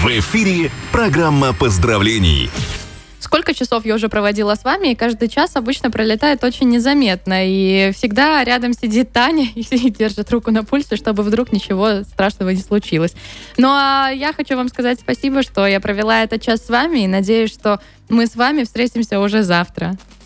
В эфире программа поздравлений. Сколько часов я уже проводила с вами, и каждый час обычно пролетает очень незаметно. И всегда рядом сидит Таня и держит руку на пульсе, чтобы вдруг ничего страшного не случилось. Ну а я хочу вам сказать спасибо, что я провела этот час с вами, и надеюсь, что мы с вами встретимся уже завтра.